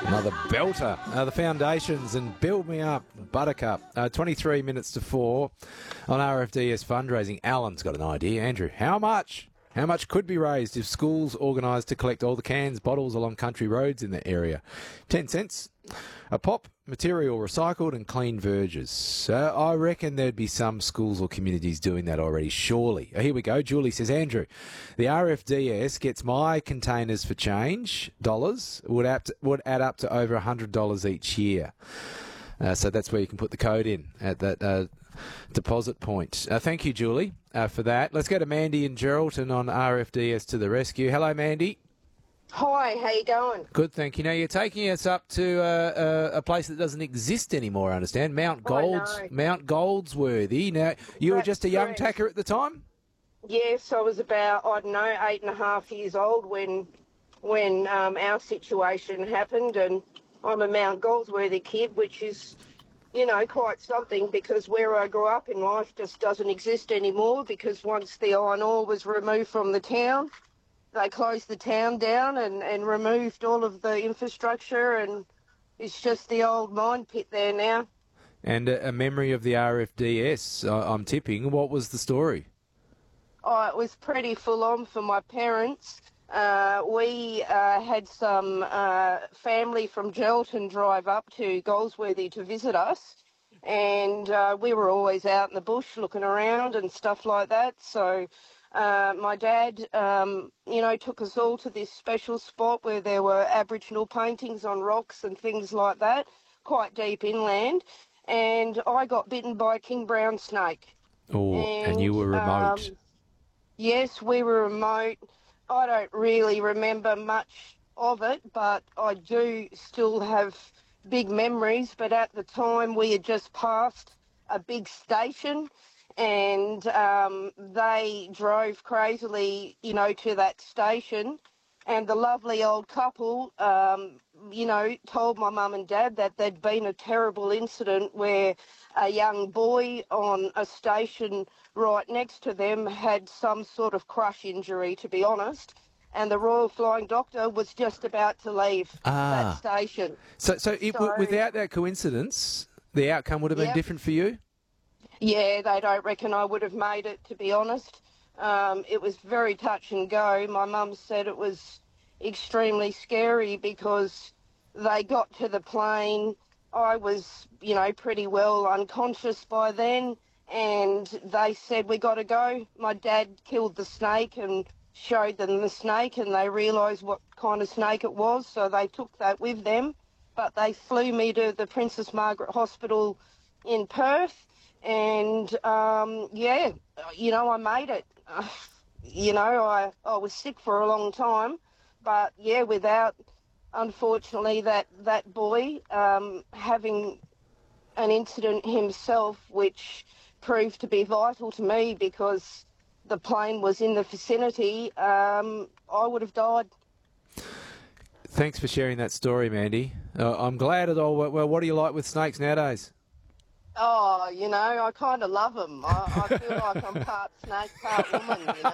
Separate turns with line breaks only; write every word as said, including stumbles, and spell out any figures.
Another belter. Uh, the Foundations and Build Me Up, Buttercup. Uh, twenty-three minutes to four on R F D S fundraising. Alan's got an idea. Andrew, how much? How much could be raised if schools organised to collect all the cans, bottles along country roads in the area? Ten cents a pop, material recycled and clean verges. Uh, I reckon there'd be some schools or communities doing that already, surely. Uh, here we go. Julie says, Andrew, the R F D S gets my containers for change, dollars, would, apt, would add up to over one hundred dollars each year. Uh, so that's where you can put the code in at that uh, deposit point. Uh, thank you, Julie, uh, for that. Let's go to Mandy in Geraldton on R F D S to the rescue. Hello, Mandy.
Hi, how you going?
Good, thank you. Now, you're taking us up to uh, a, a place that doesn't exist anymore, I understand, Mount Golds, Mount Goldsworthy. Now, you That's were just a young correct. tacker at the time?
Yes, I was about, I don't know, eight and a half years old when when um, our situation happened, and I'm a Mount Goldsworthy kid, which is, you know, quite something, because where I grew up in life just doesn't exist anymore, because once the iron ore was removed from the town, they closed the town down and, and removed all of the infrastructure, and it's just the old mine pit there now.
And a, a memory of the R F D S, uh, I'm tipping. What was the story?
Oh, it was pretty full on for my parents. Uh, we uh, had some uh, family from Geraldton drive up to Goldsworthy to visit us, and uh, we were always out in the bush looking around and stuff like that. So uh, my dad, um, you know, took us all to this special spot where there were Aboriginal paintings on rocks and things like that, quite deep inland, and I got bitten by a king brown snake.
Oh, and, and you were remote.
Um, yes, we were remote. I don't really remember much of it, but I do still have big memories. But at the time, we had just passed a big station, and um, they drove crazily, you know, to that station. And the lovely old couple, um, you know, told my mum and dad that there'd been a terrible incident where a young boy on a station right next to them had some sort of crush injury, to be honest, and the Royal Flying Doctor was just about to leave
ah.
that station.
So, so, it, so without that coincidence, the outcome would have been
yep.
different for you?
Yeah, they don't reckon I would have made it, to be honest. Um, it was very touch and go. My mum said it was extremely scary because they got to the plane. I was, you know, pretty well unconscious by then, and they said, we got to go. My dad killed the snake and showed them the snake, and they realised what kind of snake it was, so they took that with them. But they flew me to the Princess Margaret Hospital in Perth, and, um, yeah, you know, I made it. Uh, you know, I, I was sick for a long time, but, yeah, without, unfortunately, that, that boy um, having an incident himself, which proved to be vital to me because the plane was in the vicinity, um, I would have died.
Thanks for sharing that story, Mandy. Uh, I'm glad it all went well. What do you like with snakes nowadays?
Oh, you know, I kind of love them. I, I feel like I'm part snake, part woman, you know.